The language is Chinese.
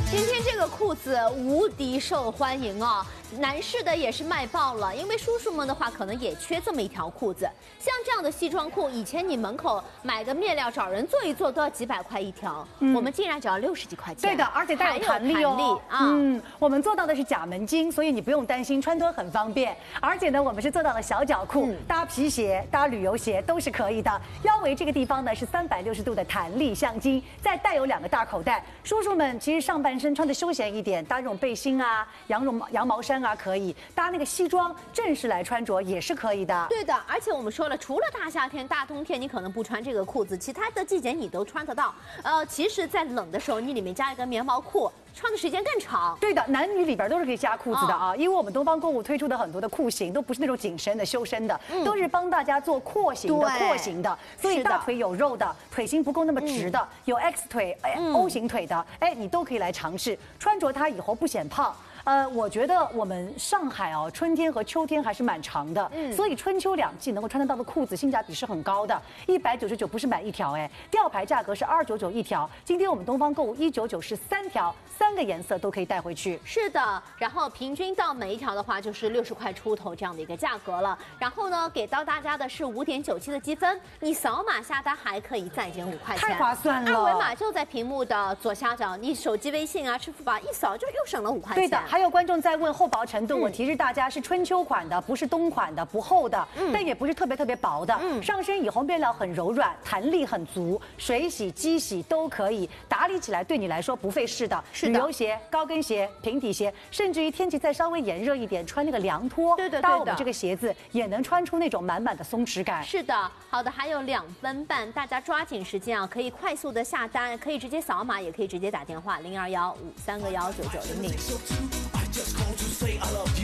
今天这个裤子无敌受欢迎啊！男士的也是卖爆了，因为叔叔们的话可能也缺这么一条裤子。像这样的西装裤，以前你门口买个面料找人做一做都要几百块一条，我们竟然只要60几块钱。 对的，而且带有弹力哦。我们做到的是假门襟，所以你不用担心穿脱很方便。而且呢，我们是做到了小脚裤，搭皮鞋、搭旅游鞋都是可以的。腰围这个地方呢是360度的弹力橡筋，再带有2个大口袋。叔叔们其实上半身穿的休闲一点，搭这种背心啊、羊毛衫啊可以，搭那个西装正式来穿着也是可以的。 对的，而且我们说了，除了大夏天、大冬天你可能不穿这个裤子，其他的季节你都穿得到。其实，在冷的时候，你里面加一个棉毛裤，穿的时间更长。 对的，男女里边都是可以加裤子的啊，因为我们东方购物推出的很多的裤型都不是那种紧身的、修身的，都是帮大家做廓形的，所以大腿有肉的、腿型不够那么直的，有 X 腿、O 型腿的，你都可以来尝试穿着它以后不显胖。我觉得我们上海春天和秋天还是蛮长的，所以春秋2季能够穿得到的裤子性价比是很高的，199不是买1条吊牌价格是299一条。今天我们东方购物199是3条，3个颜色都可以带回去。 是的，然后平均到每一条的话就是60块出头这样的一个价格了。然后呢，给到大家的是5.97的积分，你扫码下单还可以再减5块钱， 太划算了。 二维码就在屏幕的左下角，你手机微信啊、支付宝一扫就又省了5块钱。 对的。还有观众在问厚薄程度，我提示大家是春秋款的，不是冬款的，不厚的，但也不是特别薄的。上身以后面料很柔软，弹力很足，水洗、机洗都可以，打理起来对你来说不费事的。旅游鞋、高跟鞋、平底鞋，甚至于天气再稍微炎热一点，穿那个凉拖，搭我们这个鞋子也能穿出那种满满的松弛感。 是的，好的，还有2分半，大家抓紧时间啊，可以快速的下单，可以直接扫码，也可以直接打电话0215319900。